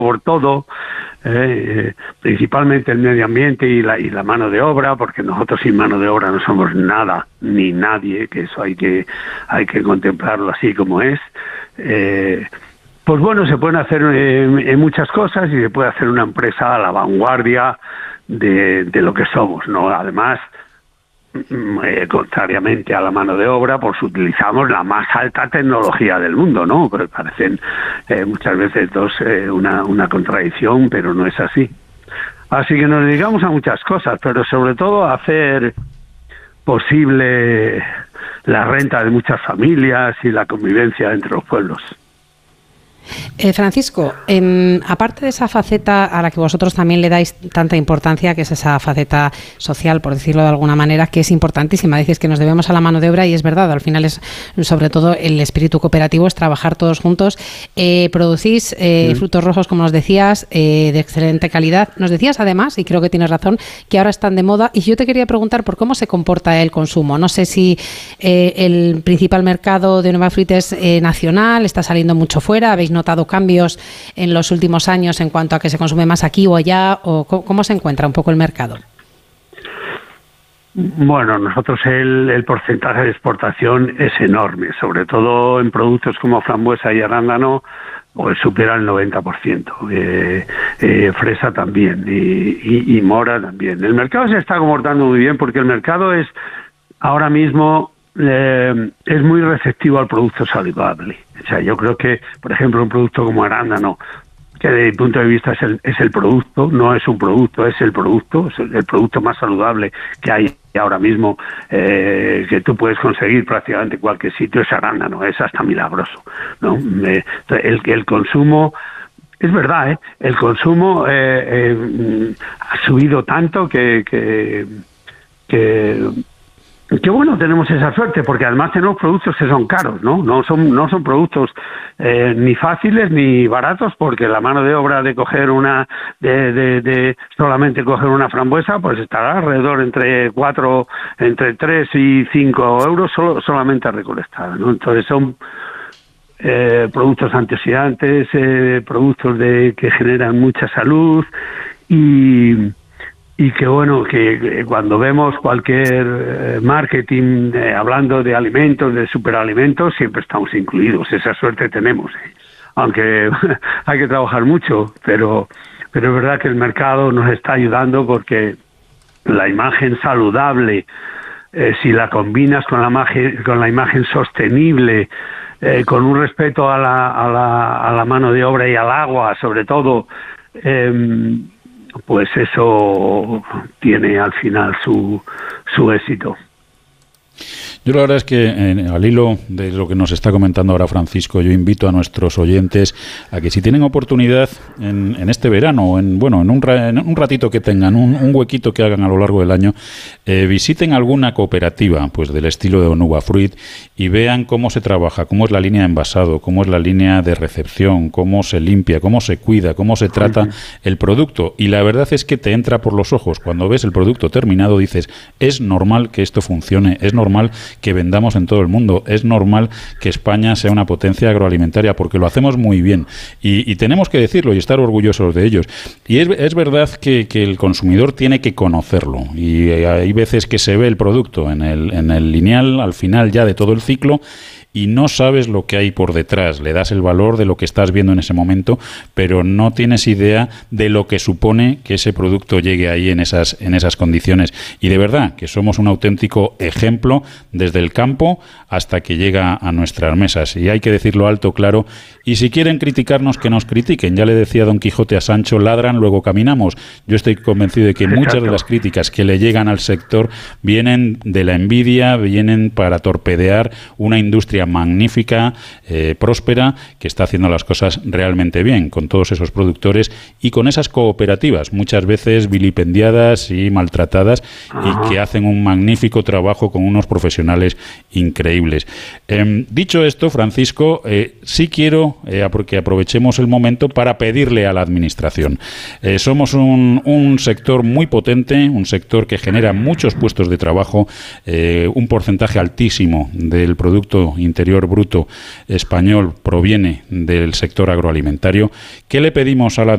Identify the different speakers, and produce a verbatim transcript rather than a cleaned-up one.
Speaker 1: por todo, eh, principalmente el medio ambiente y la, y la mano de obra, porque nosotros sin mano de obra no somos nada ni nadie, que eso hay que hay que contemplarlo así como es. Eh, pues bueno, se pueden hacer eh, muchas cosas y se puede hacer una empresa a la vanguardia de, de lo que somos, ¿no? Además, Eh, contrariamente a la mano de obra, pues utilizamos la más alta tecnología del mundo, ¿no? Pero parecen eh, muchas veces dos eh, una, una contradicción, pero no es así. Así que nos dedicamos a muchas cosas, pero sobre todo a hacer posible la renta de muchas familias y la convivencia entre los pueblos.
Speaker 2: Eh, Francisco, eh, aparte de esa faceta a la que vosotros también le dais tanta importancia, que es esa faceta social, por decirlo de alguna manera, que es importantísima, decís que nos debemos a la mano de obra y es verdad, al final es sobre todo el espíritu cooperativo, es trabajar todos juntos, eh, producís eh, sí. frutos rojos, como nos decías, eh, de excelente calidad. Nos decías además, y creo que tienes razón, que ahora están de moda, y yo te quería preguntar por cómo se comporta el consumo. No sé si eh, el principal mercado de Nueva Fruit es eh, nacional, está saliendo mucho fuera, habéis notado cambios en los últimos años en cuanto a que se consume más aquí o allá, o cómo se encuentra un poco el mercado?
Speaker 1: Bueno, nosotros el, el porcentaje de exportación es enorme, sobre todo en productos como frambuesa y arándano, pues supera el noventa por ciento, eh, eh, fresa también y, y, y mora también. El mercado se está comportando muy bien porque el mercado es ahora mismo eh, es muy receptivo al producto saludable. O sea, yo creo que, por ejemplo, un producto como arándano, que desde mi punto de vista es el, es el producto, no es un producto, es el producto, es el, el producto más saludable que hay ahora mismo, eh, que tú puedes conseguir prácticamente en cualquier sitio, es arándano, es hasta milagroso, ¿no? Eh, el, el consumo, es verdad, ¿eh? El consumo eh, eh, ha subido tanto que... que, que Qué bueno, tenemos esa suerte, porque además tenemos productos que son caros, ¿no? No son no son productos eh, ni fáciles ni baratos, porque la mano de obra de coger una, de, de, de solamente coger una frambuesa, pues estará alrededor entre cuatro, entre tres y cinco euros solo, solamente recolectada, ¿no? Entonces son eh, productos antioxidantes, eh, productos de que generan mucha salud y... Y que bueno, que cuando vemos cualquier eh, marketing eh, hablando de alimentos, de superalimentos, siempre estamos incluidos. Esa suerte tenemos, ¿eh? Aunque hay que trabajar mucho, pero, pero es verdad que el mercado nos está ayudando porque la imagen saludable, eh, si la combinas con la imagen, con la imagen sostenible, eh, con un respeto a la, a, la, a la mano de obra y al agua, sobre todo, eh, pues eso tiene al final su, su éxito.
Speaker 3: Yo la verdad es que eh, al hilo de lo que nos está comentando ahora Francisco, yo invito a nuestros oyentes a que si tienen oportunidad en, en este verano o en, bueno, en un, ra, en un ratito que tengan, un, un huequito que hagan a lo largo del año, eh, visiten alguna cooperativa pues del estilo de Nueva Fruit y vean cómo se trabaja, cómo es la línea de envasado, cómo es la línea de recepción, cómo se limpia, cómo se cuida, cómo se trata el producto. Y la verdad es que te entra por los ojos. Cuando ves el producto terminado dices, es normal que esto funcione, es normal que vendamos en todo el mundo. Es normal que España sea una potencia agroalimentaria porque lo hacemos muy bien y, y tenemos que decirlo y estar orgullosos de ellos. Y es, es verdad que, que el consumidor tiene que conocerlo y hay veces que se ve el producto en el, en el lineal al final ya de todo el ciclo y no sabes lo que hay por detrás, le das el valor de lo que estás viendo en ese momento, pero no tienes idea de lo que supone que ese producto llegue ahí en esas, en esas condiciones. Y de verdad que somos un auténtico ejemplo desde el campo hasta que llega a nuestras mesas. Y hay que decirlo alto, claro, y si quieren criticarnos, que nos critiquen. Ya le decía Don Quijote a Sancho, ladran, luego caminamos. Yo estoy convencido de que Exacto. muchas de las críticas que le llegan al sector vienen de la envidia, vienen para torpedear una industria magnífica, eh, próspera, que está haciendo las cosas realmente bien, con todos esos productores y con esas cooperativas, muchas veces vilipendiadas y maltratadas, Ajá. y que hacen un magnífico trabajo con unos profesionales increíbles. Eh, dicho esto, Francisco, eh, sí quiero eh, que aprovechemos el momento para pedirle a la Administración. Eh, somos un, un sector muy potente, un sector que genera muchos puestos de trabajo, eh, un porcentaje altísimo del Producto Interior Bruto español proviene del sector agroalimentario. ¿Qué le pedimos a la